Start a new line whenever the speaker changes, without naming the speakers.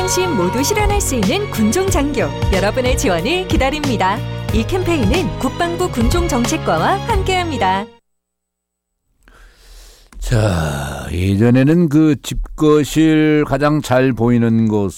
안심 모두 실현할 수 있는 군종장교 여러분의 지원을 기다립니다. 이 캠페인은 국방부 군종정책과와 함께합니다.
자, 예전에는 그 집거실 가장 잘 보이는 곳